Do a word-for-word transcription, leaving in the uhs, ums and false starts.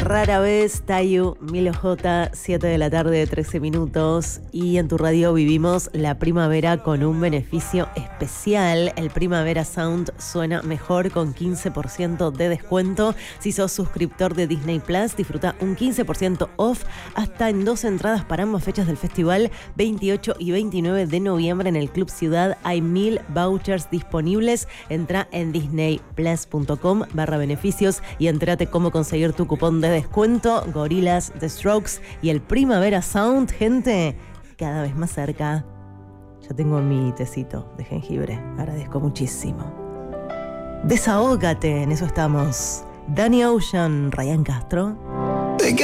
Rara vez, Tayu, Milo J, siete de la tarde, trece minutos. Y en tu radio vivimos la primavera con un beneficio especial. El Primavera Sound suena mejor con quince por ciento de descuento. Si sos suscriptor de Disney Plus, disfruta un quince por ciento off hasta en dos entradas para ambas fechas del festival, veintiocho y veintinueve de noviembre en el Club Ciudad. Hay mil vouchers disponibles. Entra en disneyplus.com barra beneficios y entérate cómo conseguir tu cupón de descuento. Gorillaz, The Strokes y el Primavera Sound, gente, cada vez más cerca. Ya tengo mi tecito de jengibre, agradezco muchísimo. Desahógate, en eso estamos. Danny Ocean, Ryan Castro.